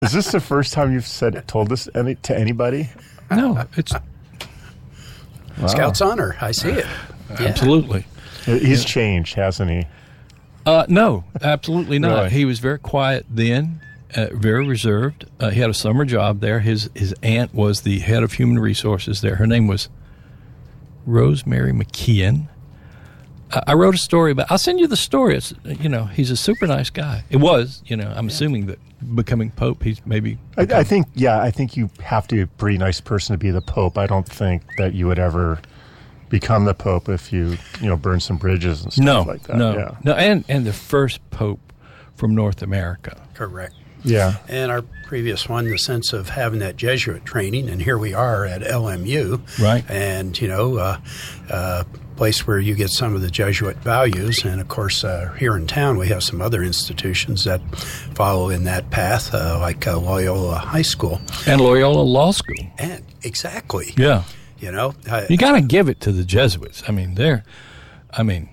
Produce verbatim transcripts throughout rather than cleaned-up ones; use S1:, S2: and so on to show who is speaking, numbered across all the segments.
S1: Is this the first time you've said told this any, to anybody?
S2: No, it's
S3: wow. Scout's honor. I see it.
S2: Yeah. Absolutely.
S1: He's changed, hasn't he?
S2: Uh, no, absolutely not.
S1: Really?
S2: He was very quiet then, uh, very reserved. Uh, he had a summer job there. His his aunt was the head of human resources there. Her name was Rosemary McKeon. I, I wrote a story about. I'll send you the story. It's, you know, he's a super nice guy. It was, you know. I'm yeah. assuming that becoming Pope, he's maybe.
S1: I, I think, yeah, I think you have to be a pretty nice person to be the Pope. I don't think that you would ever become the Pope if you, you know, burn some bridges and stuff
S2: no,
S1: like that.
S2: No,
S1: yeah.
S2: no, and and the first Pope from North America.
S3: Correct.
S1: Yeah.
S3: And our previous one, the sense of having that Jesuit training, and here we are at L M U.
S2: Right.
S3: And, you know, uh, uh, place where you get some of the Jesuit values. And, of course, uh, here in town we have some other institutions that follow in that path, uh, like uh, Loyola High School.
S2: And Loyola Law School.
S3: And exactly.
S2: Yeah.
S3: You know. I,
S2: you got to give it to the Jesuits. I mean, they're, I mean,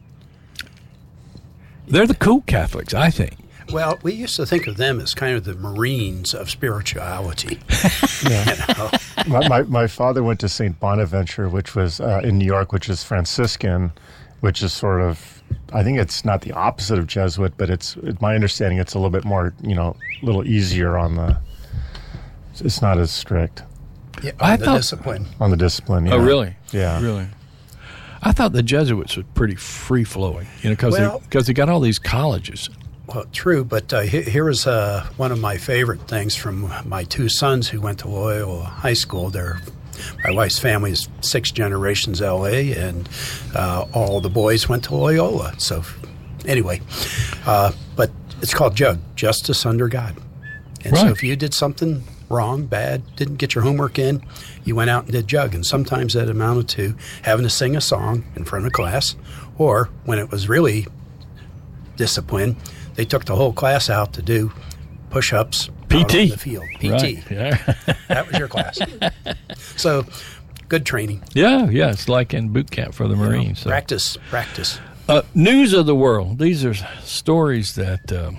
S2: they're the cool Catholics, I think.
S3: Well, we used to think of them as kind of the Marines of spirituality.
S1: Yeah.
S3: You know?
S1: my, my my father went to Saint Bonaventure, which was uh, in New York, which is Franciscan, which is sort of, I think it's not the opposite of Jesuit, but it's, it's my understanding it's a little bit more, you know, a little easier on the, it's not as strict.
S3: Yeah, on
S2: I
S3: the
S2: thought,
S3: discipline.
S1: On the discipline, yeah.
S2: Oh, really?
S1: Yeah.
S2: Really? I thought the Jesuits were pretty free-flowing, you know, because
S3: well,
S2: they, they got all these colleges.
S3: Well, true, but uh, he, here is uh, one of my favorite things from my two sons who went to Loyola High School. They're, my wife's family is six generations L A, and uh, all the boys went to Loyola. So anyway, uh, but it's called JUG, Justice Under God. And
S2: right.
S3: so if you did something wrong, bad, didn't get your homework in, you went out and did JUG. And sometimes that amounted to having to sing a song in front of class, or when it was really discipline, they took the whole class out to do push-ups
S2: P T
S3: out on the field. P T.
S2: Right. Yeah.
S3: That was your class. So, good training.
S2: Yeah, yeah. It's like in boot camp for the Marines.
S3: You know,
S2: so.
S3: Practice, practice.
S2: Uh, news of the world. These are stories that um,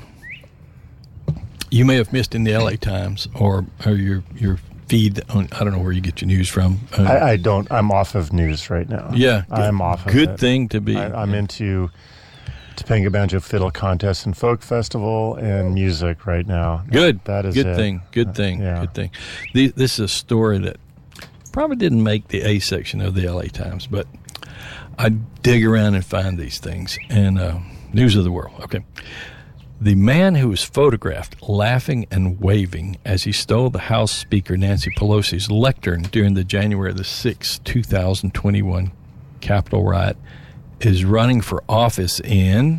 S2: you may have missed in the L A Times or, or your your feed. On, I don't know where you get your news from. Uh,
S1: I, I don't. I'm off of news right now.
S2: Yeah.
S1: I'm off of
S2: Good
S1: it.
S2: thing to be.
S1: I, I'm into Topanga Banjo Fiddle Contest and Folk Festival and music right now.
S2: Good.
S1: That is
S2: good
S1: it.
S2: thing. Good thing.
S1: Uh, yeah.
S2: Good thing. The, this is a story that probably didn't make the A section of the L A Times, but I dig around and find these things. And uh, news of the world. Okay. The man who was photographed laughing and waving as he stole the House Speaker Nancy Pelosi's lectern during the January the sixth, two thousand twenty-one Capitol riot is running for office in,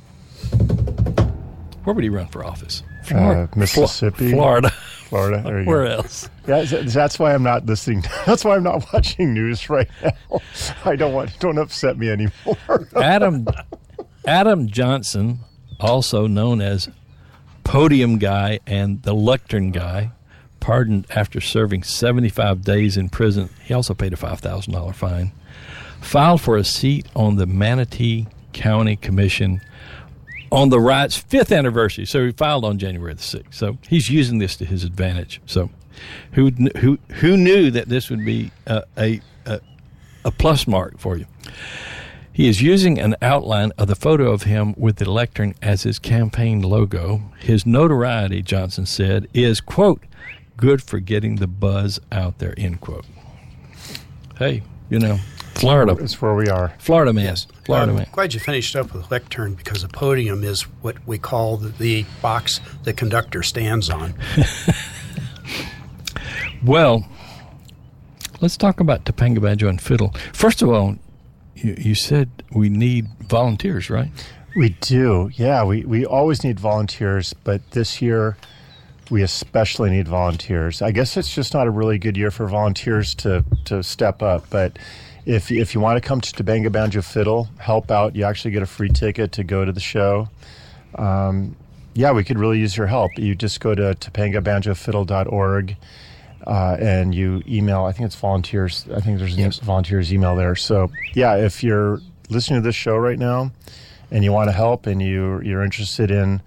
S2: where would he run for office?
S1: Florida, uh, Mississippi,
S2: Florida,
S1: Florida. There you
S2: where
S1: go.
S2: else?
S1: Yeah, that's why I'm not listening. That's why I'm not watching news right now. I don't want. Don't upset me anymore.
S2: Adam Adam Johnson, also known as Podium Guy and the Lectern Guy, pardoned after serving seventy-five days in prison. He also paid a five thousand dollars fine. Filed for a seat on the Manatee County Commission on the riot's fifth anniversary. So he filed on January the sixth. So he's using this to his advantage. So who who who knew that this would be a a, a, a plus mark for you? He is using an outline of the photo of him with the lectern as his campaign logo. His notoriety, Johnson said, is, quote, good for getting the buzz out there, end quote. Hey, you know, Florida.
S1: It's where we are.
S2: Florida man.
S3: Yes.
S2: Florida
S3: I'm
S2: man.
S3: glad you finished up with lectern, because a podium is what we call the, the box the conductor stands on.
S2: Well, let's talk about Topanga Banjo and Fiddle. First of all, you, you said we need volunteers, right?
S1: We do. Yeah, we, we always need volunteers, but this year we especially need volunteers. I guess it's just not a really good year for volunteers to, to step up, but if if you want to come to Topanga Banjo Fiddle, help out, you actually get a free ticket to go to the show. Um, yeah, we could really use your help. You just go to topanga banjo fiddle dot org uh, and you email, I think it's volunteers, I think there's
S3: Yes.
S1: a volunteers email there. So yeah, if you're listening to this show right now and you want to help and you, you're interested in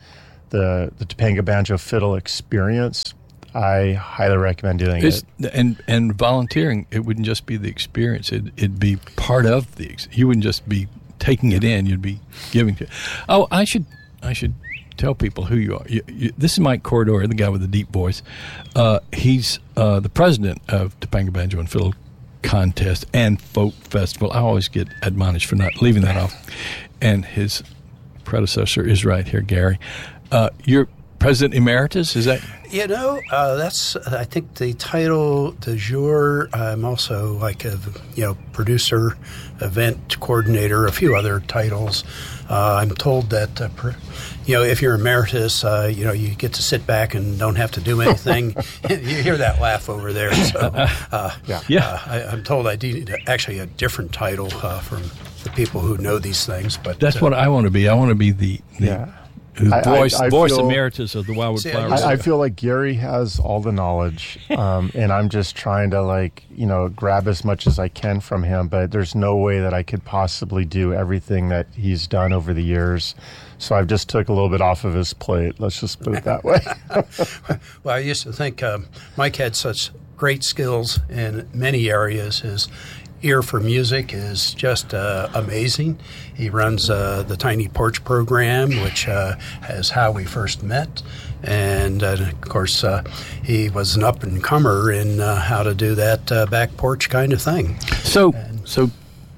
S1: the the Topanga Banjo Fiddle experience, I highly recommend doing
S2: It's,
S1: it.
S2: and and volunteering, it wouldn't just be the experience; it, it'd be part of the. Ex- you wouldn't just be taking it in; you'd be giving to. Oh, I should I should tell people who you are. You, you, this is Mike Corridor, the guy with the deep voice. Uh, he's uh, the president of Topanga Banjo and Fiddle Contest and Folk Festival. I always get admonished for not leaving that off. And his predecessor is right here, Gary. Uh, you're President Emeritus, is that?
S3: You know, uh, that's, I think, the title du jour. I'm also like a, you know, producer, event coordinator, a few other titles. Uh, I'm told that, uh, per, you know, if you're emeritus, uh, you know, you get to sit back and don't have to do anything. You hear that laugh over there. So, uh,
S1: Yeah.
S2: Yeah.
S3: Uh, I, I'm told I need actually a different title uh, from the people who know these things. But
S2: That's
S3: uh,
S2: what I want to be. I want to be the, the
S1: Yeah.
S2: the
S1: I- I-
S2: voice,
S1: I
S2: voice
S1: feel-
S2: emeritus of the Wildwood
S3: See, I
S2: Flower.
S3: used
S1: I, I
S3: to-
S1: feel like Gary has all the knowledge, um, and I'm just trying to like you know grab as much as I can from him. But there's no way that I could possibly do everything that he's done over the years. So I've just took a little bit off of his plate. Let's just put it that way.
S3: Well, I used to think um, Mike had such great skills in many areas. His ear for music is just uh, amazing. He runs uh, the Tiny Porch program, which uh, is how we first met. And, uh, of course, uh, he was an up-and-comer in uh, how to do that uh, back porch kind of thing.
S2: So, so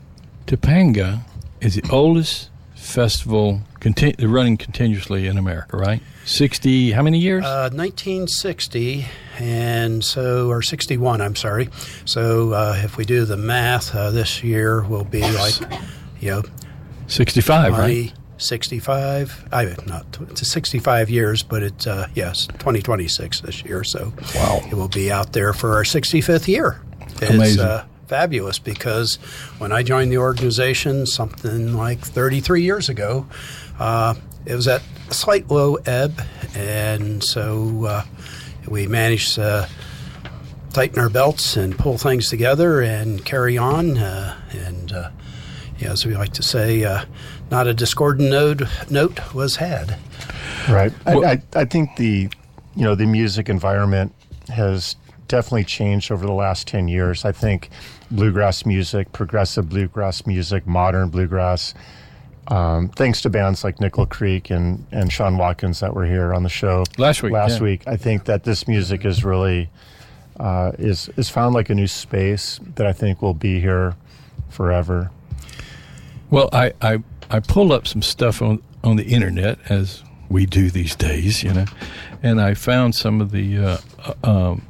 S2: Topanga is the oldest festival conti- running continuously in America, right? sixty, how many years?
S3: Uh, nineteen sixty, and so, or sixty-one, I'm sorry. So uh, if we do the math, uh, this year will be like, you know,
S2: sixty-five, right?
S3: twenty sixty-five. I not it's sixty-five years, but it's uh, yes, twenty twenty-six this year. So
S2: Wow.
S3: it will be out there for our sixty-fifth year. It's
S2: Amazing.
S3: Uh, fabulous because when I joined the organization, something like thirty-three years ago, uh, it was at a slight low ebb, and so uh, we managed to tighten our belts and pull things together and carry on. Uh, and uh, yeah, as we like to say, uh, not a discordant note, note was had.
S1: Right.
S2: Well-
S1: I, I, I think the, you know, the music environment has definitely changed over the last ten years. I think bluegrass music, progressive bluegrass music, modern bluegrass, um, thanks to bands like Nickel Creek and, and Sean Watkins that were here on the show
S2: Last week,
S1: Last
S2: yeah.
S1: week, I think that this music is really uh, is is found like a new space that I think will be here forever.
S2: Well, I, I, I pulled up some stuff on, on the internet, as we do these days, you know, and I found some of the uh, uh, um,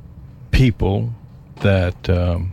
S2: people that um,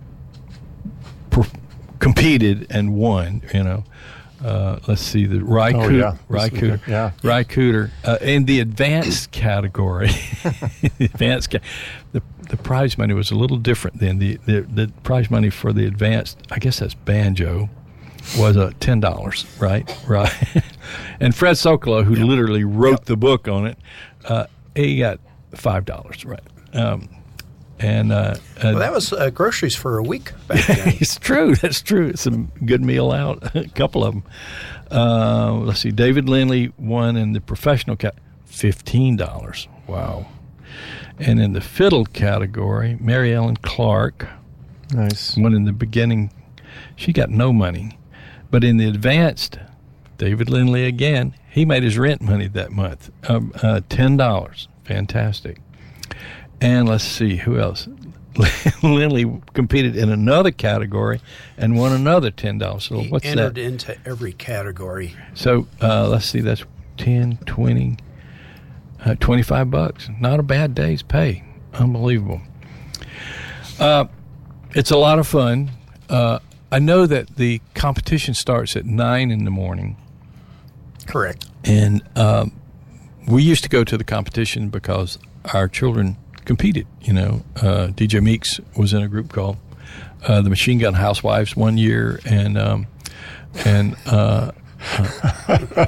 S2: per- competed and won, you know. Uh, let's see, the Ry
S1: Oh,
S2: Cooter,
S1: yeah.
S2: Ry
S1: This
S2: Cooter,
S1: weekend, yeah.
S2: Ry Cooter, uh, in the advanced category. the advanced, ca- the the prize money was a little different then. The, the the prize money for the advanced, I guess that's banjo, was uh, ten dollars, right? Right. And Fred Sokolow, who literally wrote the book on it, uh, he got five dollars, right? Um, and uh, uh,
S3: Well, that was uh, groceries for a week back then.
S2: it's true. That's true. It's a good meal out. A couple of them. Uh, let's see. David Lindley won in the professional cat fifteen dollars. Wow. And in the fiddle category, Mary Ellen Clark
S1: Nice.
S2: won in the beginning. She got no money. But in the advanced, David Lindley again, he made his rent money that month. Um, uh, ten dollars. Fantastic. And let's see, who else? Lindley competed in another category and won another ten dollars. So
S3: He
S2: what's
S3: entered
S2: that?
S3: into every category.
S2: So uh, let's see, that's ten, twenty, uh, twenty-five bucks. Not a bad day's pay. Unbelievable. Uh, it's a lot of fun. Uh, I know that the competition starts at nine in the morning.
S3: Correct.
S2: And um, we used to go to the competition because our children competed. You know, uh, D J Meeks was in a group called uh, the Machine Gun Housewives one year, and um, and uh, uh,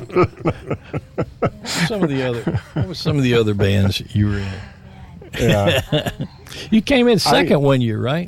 S2: some of the other what was some of the other bands you were in.
S1: Yeah.
S2: You came in second
S1: I-
S2: one year, right?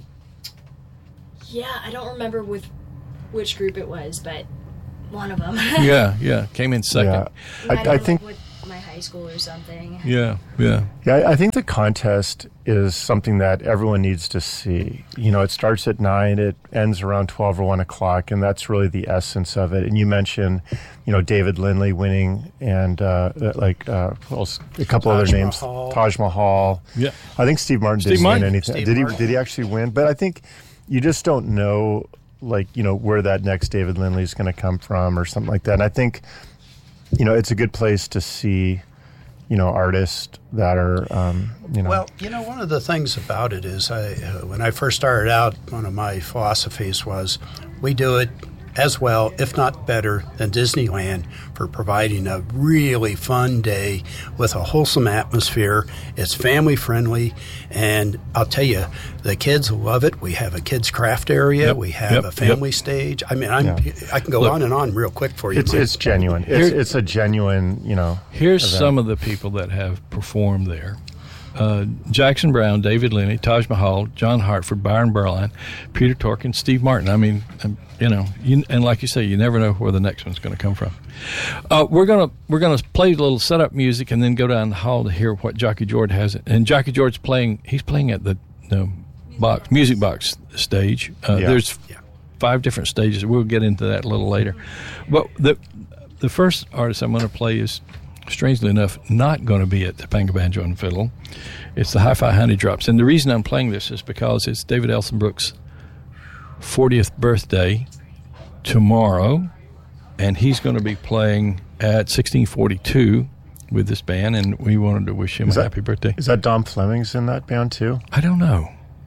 S4: Yeah, I don't remember with which group it was, but one of them.
S2: Yeah, yeah, came in second.
S1: Yeah.
S4: I,
S1: I, I
S4: don't
S1: think
S4: know what my high school or something.
S2: Yeah, yeah.
S1: Yeah, I I think the contest is something that everyone needs to see. You know, it starts at nine, it ends around twelve or one o'clock, and that's really the essence of it. And you mentioned, you know, David Lindley winning, and uh, like uh, what else? a couple
S3: Taj
S1: other names,
S3: Mahal.
S1: Taj Mahal.
S2: Yeah.
S1: I think Steve Martin
S2: Steve
S1: didn't
S2: Martin.
S1: win anything.
S3: Steve
S1: did he?
S3: Martin.
S1: Did he actually win? But I think you just don't know, like, you know, where that next David Lindley is going to come from or something like that. And I think, you know, it's a good place to see, you know, artists that are, um, you know.
S3: Well, you know, one of the things about it is, I, uh, when I first started out, one of my philosophies was we do it as well, if not better, than Disneyland for providing a really fun day with a wholesome atmosphere. It's family friendly, and I'll tell you, the kids love it. We have a kids craft area.
S2: Yep,
S3: We have
S2: yep,
S3: a family
S2: yep.
S3: stage. I mean, I'm,
S1: Yeah.
S3: I can go
S2: Look,
S3: on and on real quick for you.
S1: it's
S3: Mike.
S1: it's genuine. It's,
S2: Here-
S1: it's a genuine, you know.
S2: Here's
S1: event.
S2: some of the people that have performed there. Uh, Jackson Brown, David Linney, Taj Mahal, John Hartford, Byron Berline, Peter Tork, and Steve Martin. I mean, um, you know, you, and like you say, you never know where the next one's going to come from. Uh, we're gonna we're gonna play a little setup music and then go down the hall to hear what Jockey George has. And Jockey George's playing. He's playing at the, the box music box stage. Uh,
S1: Yeah.
S2: There's
S3: Yeah.
S2: five different stages. We'll get into that a little later. But the the first artist I'm going to play is, strangely enough, not going to be at Topanga Banjo and Fiddle. It's the Hi-Fi Honey Drops. And the reason I'm playing this is because it's David Elsenbrook's fortieth birthday tomorrow, and he's going to be playing at sixteen forty-two with this band, and we wanted to wish him
S1: Is
S2: a
S1: that-
S2: happy birthday.
S1: Is that Dom Fleming's in that band too?
S2: I don't know.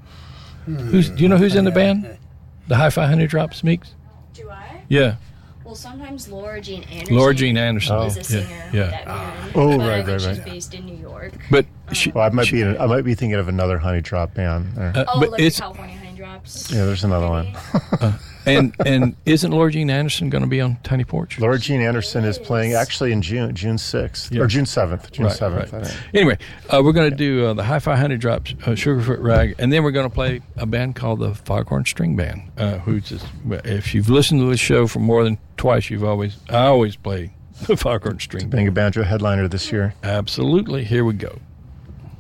S2: Who's, do you know who's in the band? The Hi-Fi Honey Drops, Meeks?
S4: Do I?
S2: Yeah.
S4: Well, sometimes Laura Jean Anderson.
S2: Laura Jean Anderson.
S4: is a
S2: Yeah,
S4: singer
S2: yeah.
S4: with that band.
S1: Oh,
S4: but I
S1: right,
S4: think
S1: right,
S4: she's
S1: right.
S4: based in New York.
S2: But she,
S1: Well, I might
S2: she-
S1: be I might be thinking of another Honey Drop band. There.
S2: uh,
S4: Oh,
S2: but
S4: like
S2: it's
S4: the California Honey Drops.
S1: yeah, there's another one.
S4: maybe?
S2: and and isn't Laura Jean Anderson going to be on Tiny Porch?
S1: Laura Jean Anderson is playing actually in June, June sixth
S2: Yeah.
S1: or June seventh, June
S2: Right,
S1: seventh.
S2: right.
S1: I think.
S2: Anyway, uh, we're going to do uh, the Hi-Fi Honey Drops, uh, Sugarfoot Rag, and then we're going to play a band called the Foghorn String Band. Uh, who's just, if you've listened to this show for more than twice, you've always I always play the Foghorn String Band.
S1: Being a banjo headliner this year.
S2: Absolutely. Here we go.